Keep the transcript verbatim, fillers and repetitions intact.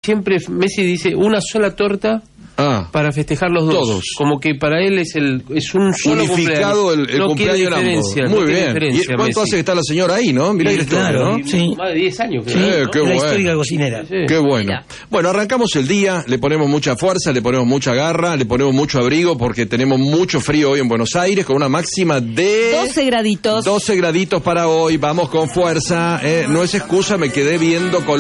siempre Messi dice una sola torta ah, para festejar los dos. Todos. Como que para él es el es un solo unificado el, el no cumpleaños de ambos. Muy no bien. ¿Y cuánto Messi? hace que está la señora ahí, no? Mirá sí, que claro, ¿no? Sí. Más de diez años. Sí, creo, ¿no? qué la bueno. histórica cocinera. Sí. Qué bueno. Mira. Bueno, arrancamos el día, le ponemos mucha fuerza, le ponemos mucha garra, le ponemos mucho abrigo porque tenemos mucho frío hoy en Buenos Aires con una máxima de doce graditos. doce graditos para hoy. Vamos con fuerza. Eh, no es excusa, me quedé viendo con